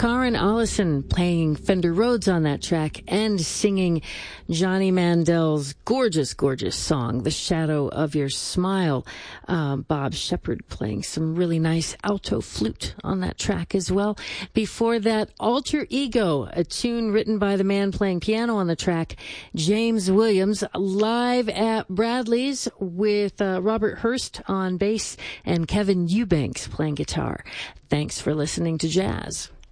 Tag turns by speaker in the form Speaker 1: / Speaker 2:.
Speaker 1: Karen Allison playing Fender Rhodes on that track and singing Johnny Mandel's gorgeous, gorgeous song, The Shadow of Your Smile. Bob Shepard playing some really nice alto flute on that track as well. Before that, Alter Ego, a tune written by the man playing piano on the track, James Williams, live at Bradley's with Robert Hurst on bass and Kevin Eubanks playing guitar. Thanks for listening to Jazz.